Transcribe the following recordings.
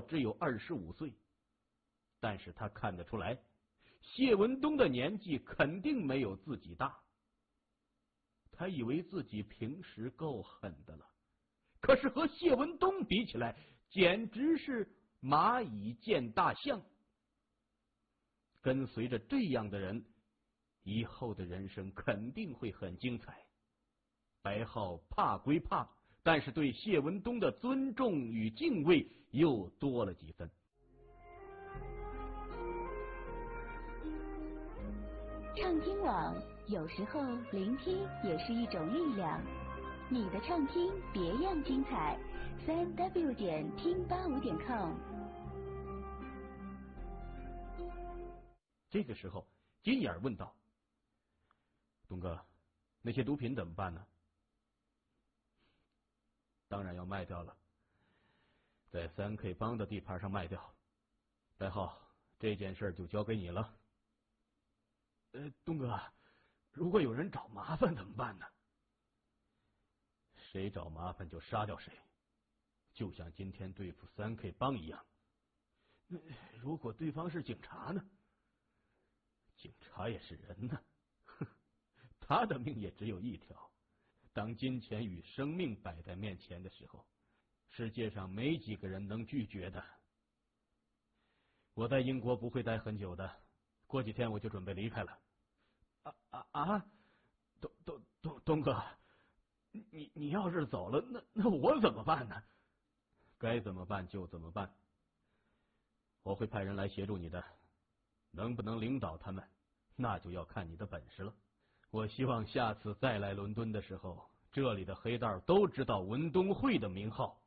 只有25岁，但是他看得出来，谢文东的年纪肯定没有自己大。他以为自己平时够狠的了，可是和谢文东比起来，简直是蚂蚁见大象。跟随着这样的人，以后的人生肯定会很精彩。白浩怕归怕，但是对谢文东的尊重与敬畏又多了几分。 畅听网，有时候聆听也是一种力量。你的畅听别样精彩，3w 点听85.com。 这个时候，金眼问道：“东哥，那些毒品怎么办呢？”当然要卖掉了，在3K 帮的地盘上卖掉。白浩，这件事就交给你了。东哥，如果有人找麻烦怎么办呢？谁找麻烦就杀掉谁，就像今天对付3K 帮一样。如果对方是警察呢？警察也是人呢，他的命也只有一条。当金钱与生命摆在面前的时候，世界上没几个人能拒绝的。我在英国不会待很久的，过几天我就准备离开了。东哥，你要是走了，那我怎么办呢？该怎么办就怎么办。我会派人来协助你的，能不能领导他们，那就要看你的本事了。我希望下次再来伦敦的时候，这里的黑道都知道文东会的名号。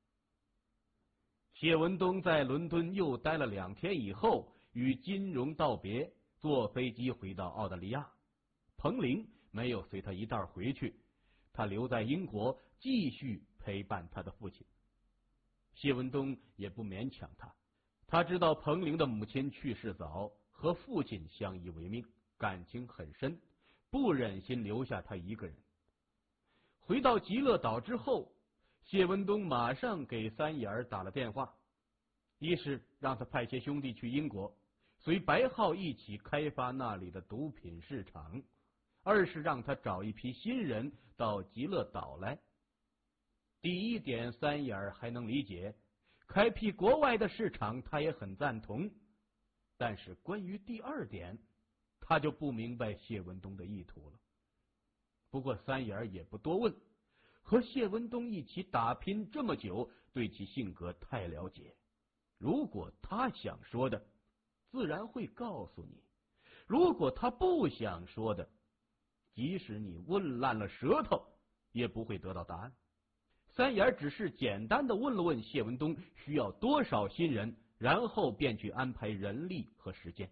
谢文东在伦敦又待了2天以后，与金荣道别，坐飞机回到澳大利亚。彭玲没有随他一道回去，他留在英国继续陪伴他的父亲。谢文东也不勉强他，他知道彭玲的母亲去世早，和父亲相依为命，感情很深，不忍心留下他一个人。回到极乐岛之后，谢文东马上给三眼打了电话，一是让他派些兄弟去英国，随白浩一起开发那里的毒品市场；二是让他找一批新人到极乐岛来。第一点三眼还能理解，开辟国外的市场他也很赞同，但是关于第二点，他就不明白谢文东的意图了。不过三眼也不多问，和谢文东一起打拼这么久，对其性格太了解。如果他想说的，自然会告诉你；如果他不想说的，即使你问烂了舌头，也不会得到答案。三眼只是简单的问了问谢文东需要多少新人，然后便去安排人力和时间。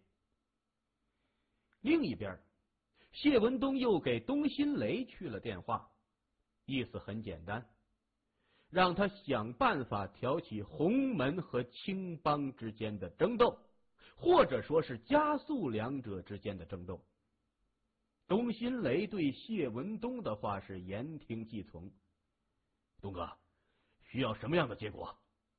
另一边，谢文东又给东新雷去了电话，意思很简单，让他想办法挑起洪门和青帮之间的争斗，或者说是加速两者之间的争斗。东新雷对谢文东的话是言听计从。东哥，需要什么样的结果？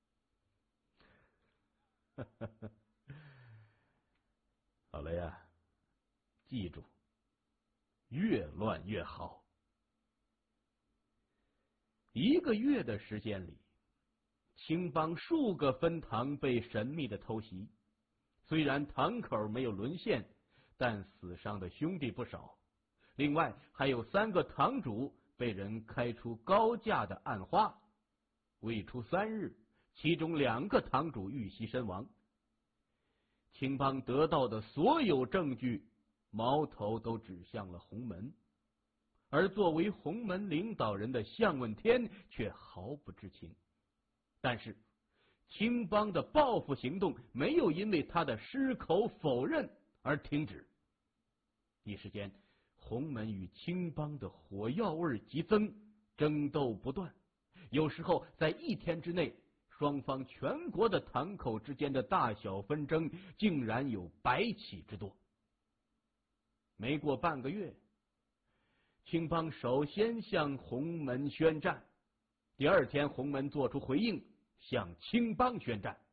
好了呀，记住，越乱越好。1个月的时间里，青帮数个分堂被神秘的偷袭，虽然堂口没有沦陷，但死伤的兄弟不少。另外还有3个堂主被人开出高价的暗花，未出3日，其中2个堂主遇袭身亡。青帮得到的所有证据，矛头都指向了洪门，而作为洪门领导人的向问天却毫不知情。但是青帮的报复行动没有因为他的矢口否认而停止，一时间洪门与青帮的火药味急增，争斗不断，有时候在1天之内，双方全国的堂口之间的大小纷争竟然有100起之多。没过半个月，青帮首先向洪门宣战，第2天洪门做出回应，向青帮宣战。